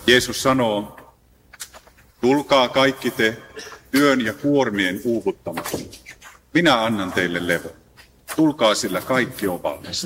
Jeesus sanoo, tulkaa kaikki te työn ja kuormien uuvuttamat. Minä annan teille levon. Tulkaa, sillä kaikki on valmista.